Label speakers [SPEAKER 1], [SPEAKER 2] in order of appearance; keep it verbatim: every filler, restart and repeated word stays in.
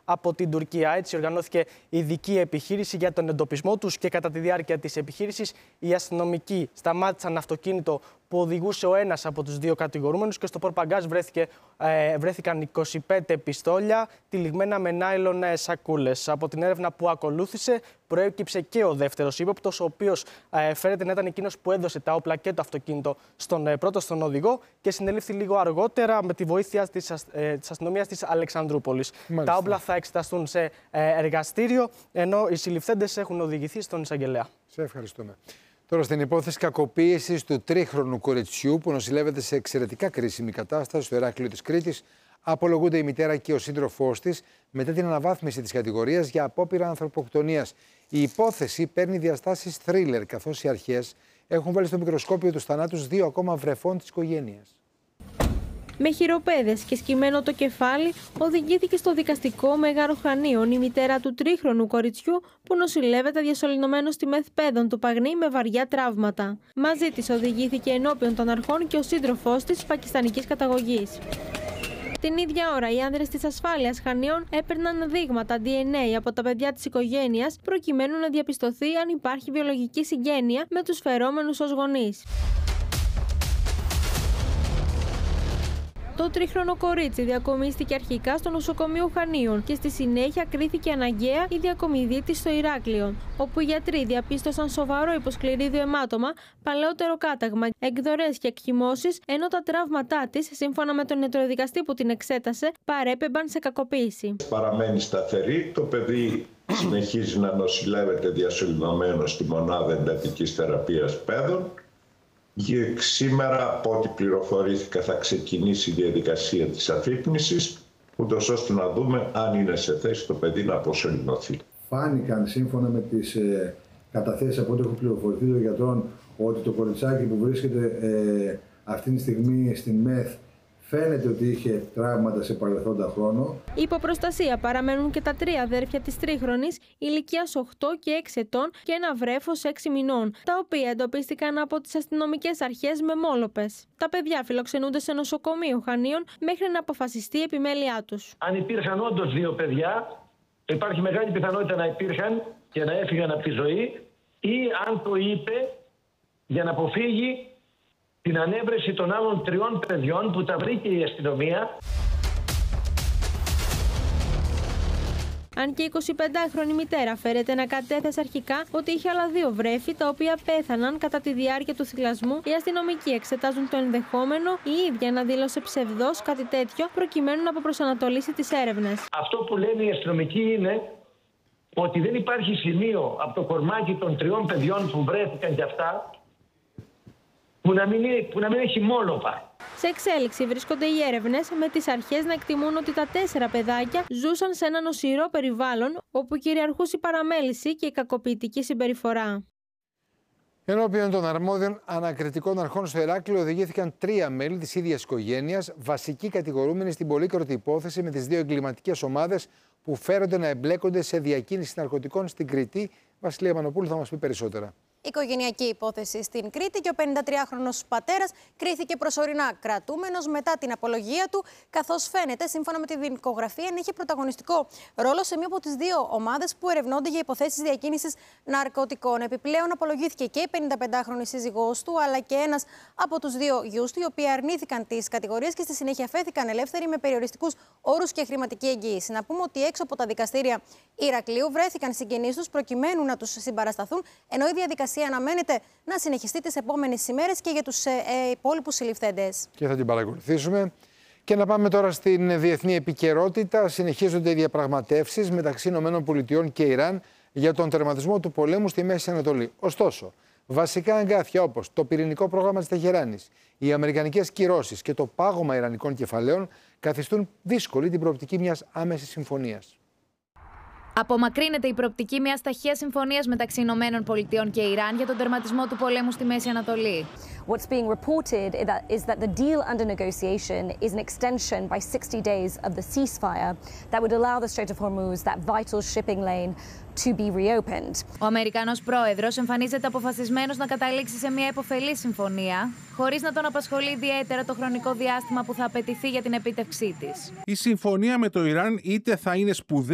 [SPEAKER 1] από την Τουρκία. Έτσι, οργανώθηκε ειδική επιχείρηση για τον εντοπισμό τους και κατά τη διάρκεια της επιχείρησης οι αστυνομικοί σταμάτησαν αυτοκίνητο που οδηγούσε ο ένας από τους δύο κατηγορούμενους και στο πορπαγκάζ βρέθηκε, ε, βρέθηκαν είκοσι πέντε πιστόλια τυλιγμένα με νάιλον σακούλες. Από την έρευνα που ακολούθησε προέκυψε και ο δεύτερος ύποπτος, ο οποίος ε, φαίνεται να ήταν εκείνος που έδωσε τα όπλα και το αυτοκίνητο στον ε, πρώτο στον οδηγό και συνελήφθη λίγο αργότερα με τη βοήθεια της, ε, της αστυνομίας της Αλεξανδρούπολης. Μάλιστα. Τα όπλα θα εξεταστούν σε ε, εργαστήριο, ενώ οι συλληφθέντες έχουν οδηγηθεί στον εισαγγελέα.
[SPEAKER 2] Σε ευχαριστούμε. Τώρα, στην υπόθεση κακοποίησης του τρίχρονου κοριτσιού που νοσηλεύεται σε εξαιρετικά κρίσιμη κατάσταση στο Ηράκλειο της Κρήτης, απολογούνται η μητέρα και ο σύντροφός της μετά την αναβάθμιση της κατηγορίας για απόπειρα ανθρωποκτονίας. Η υπόθεση παίρνει διαστάσεις θρίλερ, καθώς οι αρχές έχουν βάλει στο μικροσκόπιο τους θανάτους δύο ακόμα βρεφών της οικογένειας.
[SPEAKER 3] Με χειροπέδες και σκυμμένο το κεφάλι, οδηγήθηκε στο δικαστικό Μεγάρο Χανίων η μητέρα του τρίχρονου κοριτσιού που νοσηλεύεται διασωληνωμένο στη μεθπαίδων του Παγνή με βαριά τραύματα. Μαζί της οδηγήθηκε ενώπιον των αρχών και ο σύντροφός της πακιστανικής καταγωγής. Την ίδια ώρα, οι άνδρες της ασφάλειας Χανίων έπαιρναν δείγματα ντι εν έι από τα παιδιά της οικογένειας προκειμένου να διαπιστωθεί αν υπάρχει βιολογική συγγένεια με τους φερόμενους ως γονείς. Το τρίχρονο κορίτσι διακομίστηκε αρχικά στο νοσοκομείο Χανίων και στη συνέχεια κρίθηκε αναγκαία η διακομιδή της στο Ηράκλειο, όπου οι γιατροί διαπίστωσαν σοβαρό υποσκληρίδιο αιμάτωμα, παλαιότερο κάταγμα, εκδορές και εκχυμώσεις, ενώ τα τραύματά της, σύμφωνα με τον ιατροδικαστή που την εξέτασε, παρέπεμπαν σε κακοποίηση.
[SPEAKER 4] Παραμένει σταθερή, το παιδί συνεχίζει να νοσηλεύεται διασωληνωμένο στη μονάδα εντατικής θεραπείας παιδών. Και σήμερα, από ό,τι πληροφορήθηκα, θα ξεκινήσει η διαδικασία της αφύπνισης, ούτως ώστε να δούμε αν είναι σε θέση το παιδί να αποσωληνωθεί.
[SPEAKER 5] Φάνηκαν, σύμφωνα με τις ε, καταθέσεις από ό,τι έχω πληροφορηθεί των γιατρών, ότι το κοριτσάκι που βρίσκεται ε, αυτή τη στιγμή στην ΜΕΘ φαίνεται ότι είχε τραύματα σε παρελθόντα χρόνο.
[SPEAKER 3] Υπό προστασία παραμένουν και τα τρία αδέρφια της τρίχρονης, ηλικίας οκτώ και έξι ετών και ένα βρέφος έξι μηνών, τα οποία εντοπίστηκαν από τις αστυνομικές αρχές με μόλοπες. Τα παιδιά φιλοξενούνται σε νοσοκομείο Χανίων μέχρι να αποφασιστεί η επιμέλειά τους.
[SPEAKER 6] Αν υπήρχαν όντως δύο παιδιά, υπάρχει μεγάλη πιθανότητα να υπήρχαν και να έφυγαν από τη ζωή, ή αν το είπε για να αποφύγει την ανέβρεση των άλλων τριών παιδιών που τα βρήκε η αστυνομία.
[SPEAKER 3] Αν και η εικοσιπεντάχρονη μητέρα φέρεται να κατέθεσε αρχικά ότι είχε άλλα δύο βρέφη τα οποία πέθαναν κατά τη διάρκεια του θυλασμού, οι αστυνομικοί εξετάζουν το ενδεχόμενο η ίδια να δήλωσε ψευδώς κάτι τέτοιο προκειμένου να αποπροσανατολίσει τις έρευνες.
[SPEAKER 6] Αυτό που λένε οι αστυνομικοί είναι ότι δεν υπάρχει σημείο από το κορμάκι των τριών παιδιών που βρέθηκαν κι αυτά που να μην, που να μην έχει μόλοπα.
[SPEAKER 3] Σε εξέλιξη βρίσκονται οι έρευνες, με τις αρχές να εκτιμούν ότι τα τέσσερα παιδάκια ζούσαν σε ένα νοσηρό περιβάλλον όπου κυριαρχούσε η παραμέληση και η κακοποιητική συμπεριφορά.
[SPEAKER 2] Ενώπιον των αρμόδιων ανακριτικών αρχών στο Ηράκλειο οδηγήθηκαν τρία μέλη της ίδιας οικογένειας, βασικοί κατηγορούμενοι στην πολύκροτη υπόθεση με τις δύο εγκληματικές ομάδες που φέρονται να εμπλέκονται σε διακίνηση ναρκωτικών στην Κρήτη. Βασιλεία Μανοπούλου θα μας πει περισσότερα.
[SPEAKER 7] Οικογενειακή υπόθεση στην Κρήτη και ο πενηντατριάχρονος πατέρας κρίθηκε προσωρινά κρατούμενος μετά την απολογία του, καθώς φαίνεται, σύμφωνα με τη δικογραφία, να είχε πρωταγωνιστικό ρόλο σε μία από τις δύο ομάδες που ερευνώνται για υποθέσεις διακίνησης ναρκωτικών. Επιπλέον, απολογήθηκε και η πενηνταπεντάχρονη σύζυγός του, αλλά και ένας από τους δύο γιους του, οι οποίοι αρνήθηκαν τις κατηγορίες και στη συνέχεια φέθηκαν ελεύθεροι με περιοριστικούς όρους και χρηματική εγγύηση. Να πούμε ότι έξω από τα δικαστήρια Ηρακλείου βρέθηκαν συγγενείς τους προκειμένου να τους συμπαρασταθούν, ενώ η διαδικασία αναμένεται να συνεχιστεί τις επόμενες ημέρες και για τους ε, ε, υπόλοιπους συλληφθέντες.
[SPEAKER 2] Και θα την παρακολουθήσουμε. Και να πάμε τώρα στην διεθνή επικαιρότητα. Συνεχίζονται οι διαπραγματεύσεις μεταξύ ΗΠΑ και Ιράν για τον τερματισμό του πολέμου στη Μέση Ανατολή. Ωστόσο, βασικά αγκάθια όπως το πυρηνικό πρόγραμμα της Τεχεράνης, οι αμερικανικές κυρώσεις και το πάγωμα ιρανικών κεφαλαίων καθιστούν δύσκολη την προοπτική μιας άμεσης συμφωνίας.
[SPEAKER 8] Απομακρύνεται η προοπτική μιας ταχείας συμφωνίας μεταξύ Ηνωμένων Πολιτειών και Ιράν για τον τερματισμό του πολέμου στη Μέση Ανατολή.
[SPEAKER 9] What's being reported is that the deal under negotiation is an extension by sixty days of the ceasefire that would allow the Strait of Hormuz, that vital shipping lane, to be reopened.
[SPEAKER 8] Ο Αμερικανός πρόεδρος εμφανίζεται αποφασισμένος να καταλήξει σε μια επωφελή συμφωνία, χωρίς να τον απασχολεί ιδιαίτερα το χρονικό διάστημα που θα απαιτηθεί για την επίτευξή της.
[SPEAKER 10] Η συμφωνία με το Ιράν είτε θα είναι σπουδαία